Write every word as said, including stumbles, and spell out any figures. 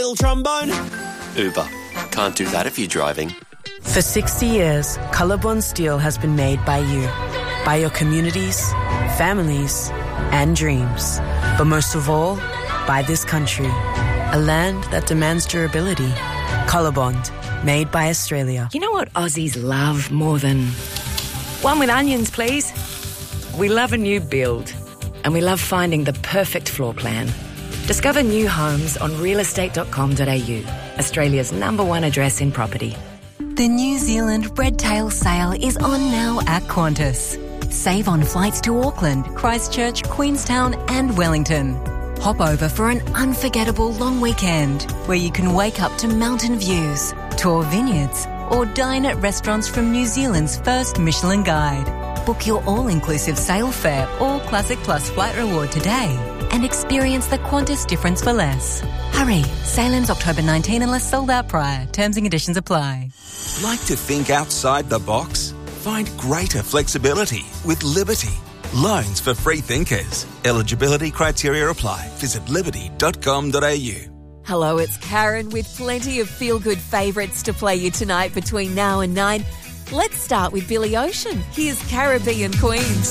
steel trombone? Uber. Can't do that if you're driving. For sixty years, Colorbond Steel has been made by you, by your communities, families, and dreams. But most of all, by this country, a land that demands durability. Colorbond, made by Australia. You know what Aussies love more than... One with onions, please. We love a new build, and we love finding the perfect floor plan. Discover new homes on real estate dot com dot a u, Australia's number one address in property. The New Zealand Redtail sale is on now at Qantas. Save on flights to Auckland, Christchurch, Queenstown and Wellington. Hop over for an unforgettable long weekend where you can wake up to mountain views, tour vineyards or dine at restaurants from New Zealand's first Michelin Guide. Book your all-inclusive sail fare or Classic Plus flight reward today and experience the Qantas difference for less. Hurry, sail ends October nineteenth unless sold out prior. Terms and conditions apply. Like to think outside the box? Find greater flexibility with Liberty. Loans for free thinkers. Eligibility criteria apply. Visit liberty dot com dot a u. Hello, it's Karen with plenty of feel-good favourites to play you tonight between now and nine. Let's start with Billy Ocean. Here's Caribbean Queens.